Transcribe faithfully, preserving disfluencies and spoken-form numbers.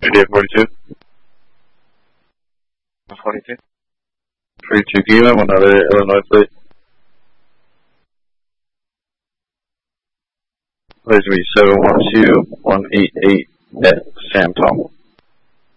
Radio forty-two. forty-two. forty-two Kilo, one other Illinois plate. Please be seven one two one eight eight at Sam Tom.